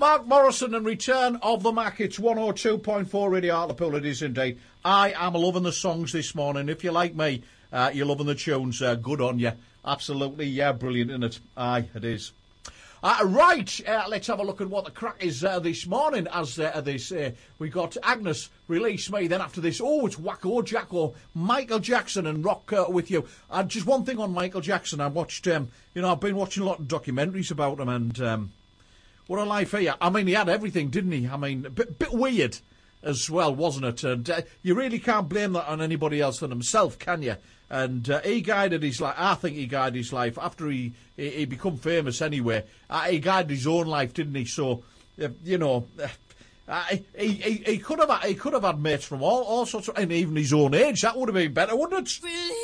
Mark Morrison and Return of the Mac. It's 102.4 Radio Hartlepool. It is indeed. I am loving the songs this morning. If you're like me, you're loving the tunes. Good on you. Absolutely, yeah, brilliant, isn't it? Aye, it is. Right, let's have a look at what the crack is this morning. As we got Agnes, Release Me. Then after this, it's Wacko Jacko, Michael Jackson and Rock with You. Just one thing on Michael Jackson. I watched, I've been watching a lot of documentaries about him, and what a life he had. I mean, he had everything, didn't he? I mean, a bit weird as well, wasn't it? And you really can't blame that on anybody else than himself, can you? And he guided his life. I think he guided his life after he become famous anyway. He guided his own life, didn't he? So, he could have had mates from all sorts of, and even his own age. That would have been better, wouldn't it?